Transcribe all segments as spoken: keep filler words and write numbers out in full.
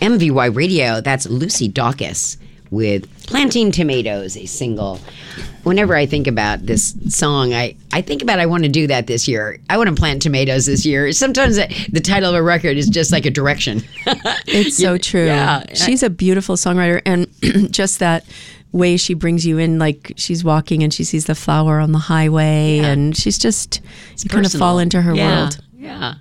M V Y Radio. That's Lucy Dacus with Planting Tomatoes, a single. Whenever I think about this song, I, I think about I want to do that this year. I want to plant tomatoes this year. Sometimes the title of a record is just like a direction. It's so true. Yeah. She's a beautiful songwriter, and just that way she brings you in, like she's walking and she sees the flower on the highway, yeah. and she's just, it's you personal. Kind of fall into her yeah. world. Yeah.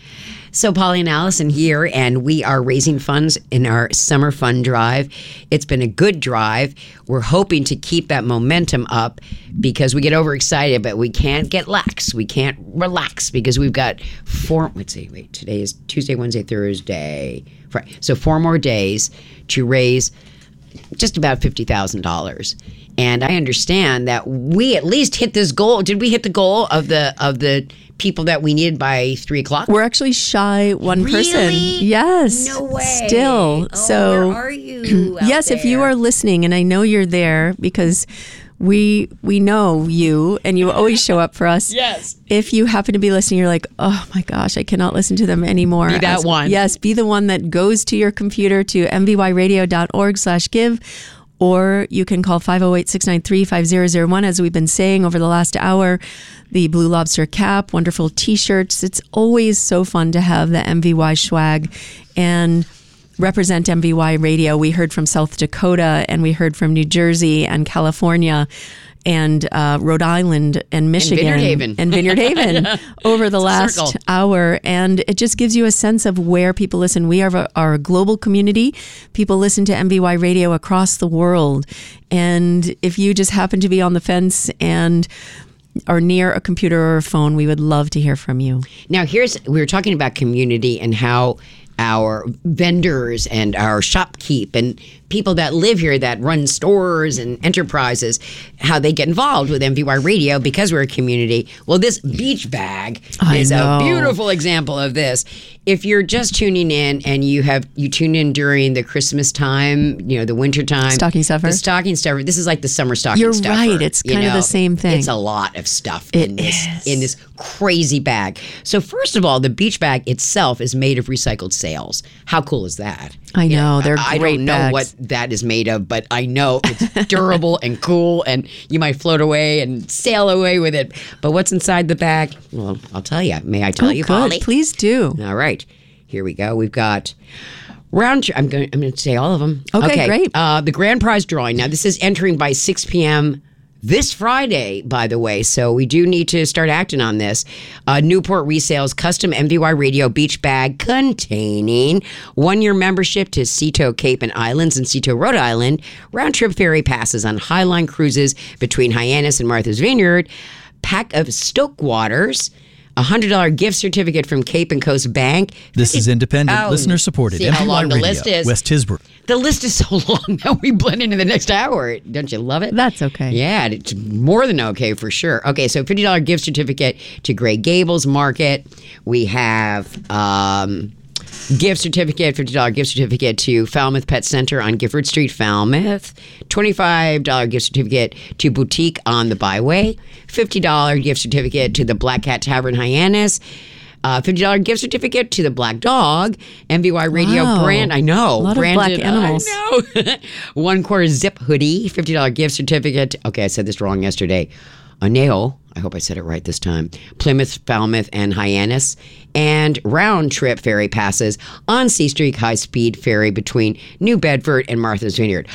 So Polly and Allison here, and we are raising funds in our summer fund drive. It's been a good drive. We're hoping to keep that momentum up because we get overexcited, but we can't get lax. We can't relax because we've got four, let's see, wait, today is Tuesday, Wednesday, Thursday, Friday. So four more days to raise just about fifty thousand dollars. And I understand that we at least hit this goal. Did we hit the goal of the of the people that we needed by three o'clock? We're actually shy one really? person. Yes. No way. Still. Oh, so where are you? Yes, there? If you are listening, and I know you're there because we we know you and you always show up for us. Yes. If you happen to be listening, you're like, oh my gosh, I cannot listen to them anymore. Be that As, one. Yes, be the one that goes to your computer to m v y radio dot org slash give. Or you can call five oh eight, six nine three, five oh oh one. As we've been saying over the last hour, the Blue Lobster cap, wonderful T-shirts. It's always so fun to have the M V Y swag and represent M V Y Radio. We heard from South Dakota, and we heard from New Jersey and California and uh, Rhode Island and Michigan. And Vineyard Haven. And Vineyard Haven yeah. over the it's last hour. And it just gives you a sense of where people listen. We are a, are a global community. People listen to M V Y Radio across the world. And if you just happen to be on the fence and are near a computer or a phone, we would love to hear from you. Now, here's, we were talking about community and how our vendors and our shopkeep and people that live here that run stores and enterprises, how they get involved with M V Y Radio because we're a community. Well, this beach bag I is know. a beautiful example of this. If you're just tuning in and you have you tune in during the Christmas time, you know, the winter time. Stocking stuffer. The stocking stuffer. This is like the summer stocking You're stuffer. right. It's kind you of know? the same thing. It's a lot of stuff It in this is. in this crazy bag. So first of all, the beach bag itself is made of recycled sails. How cool is that? I know. They're I great don't know bags. what that is made of, but I know it's durable and cool, and you might float away and sail away with it. But what's inside the bag? Well, I'll tell you. May I tell Oh, you, good. Polly? Please do. All right. Here we go. We've got round trip. I'm going I'm going to say all of them. Okay, great. Uh, the grand prize drawing. Now, this is entering by six p.m. this Friday, by the way, so we do need to start acting on this. Uh, Newport Resales custom M V Y Radio beach bag containing one-year membership to Seto Cape and Islands and Seto, Rhode Island, round-trip ferry passes on Highline cruises between Hyannis and Martha's Vineyard, pack of Stoke Waters, a one hundred dollars gift certificate from Cape and Coast Bank. This is independent, Oh, listener-supported. see how M V Y long the Radio, list is. West Tisbrook. The list is so long that we blend into the next hour. Don't you love it? That's okay. Yeah, it's more than okay for sure. Okay, so fifty dollars gift certificate to Grey Gables Market. We have um, gift certificate, fifty dollars gift certificate to Falmouth Pet Center on Gifford Street, Falmouth. twenty-five dollars gift certificate to Boutique on the Byway. fifty dollars gift certificate to the Black Cat Tavern, Hyannis. Uh, fifty dollars gift certificate to the Black Dog, M V Y Radio Wow. brand. I know. A lot of branded, black animals. I know. One quarter zip hoodie, fifty dollars gift certificate. Okay, I said this wrong yesterday. Anejo, I hope I said it right this time. Plymouth, Falmouth, and Hyannis. And round trip ferry passes on Sea Streak High Speed Ferry between New Bedford and Martha's Vineyard.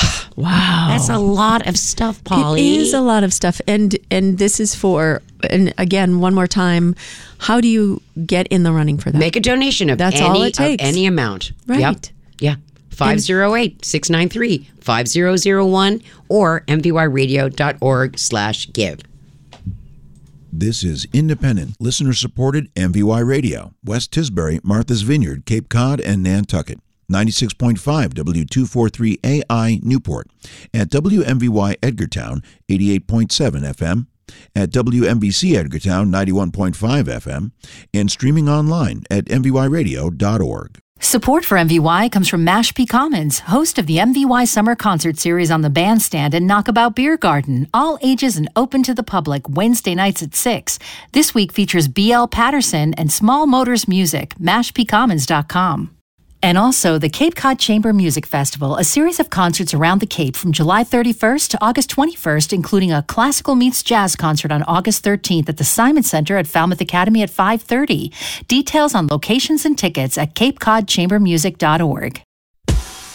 Wow. That's a lot of stuff, Polly. It is a lot of stuff. And and this is for, and again, one more time, how do you get in the running for that? Make a donation of That's any, all it of takes. any amount. Right. Yep. Yeah. five oh eight, six nine three, five oh oh one or m v y radio dot org slash give. This is independent, listener-supported M V Y Radio, West Tisbury, Martha's Vineyard, Cape Cod, and Nantucket. ninety-six point five W two forty-three A I Newport. At W M V Y Edgartown, eighty-eight point seven F M. At W M B C Edgartown, ninety-one point five F M. And streaming online at m v y radio dot org. Support for M V Y comes from Mashpee Commons, host of the M V Y Summer Concert Series on the Bandstand and Knockabout Beer Garden, all ages and open to the public, Wednesday nights at six. This week features B L Patterson and Small Motors Music, mashpee commons dot com. And also the Cape Cod Chamber Music Festival, a series of concerts around the Cape from July thirty-first to August twenty-first, including a classical meets jazz concert on August thirteenth at the Simon Center at Falmouth Academy at five thirty. Details on locations and tickets at cape cod chamber music dot org.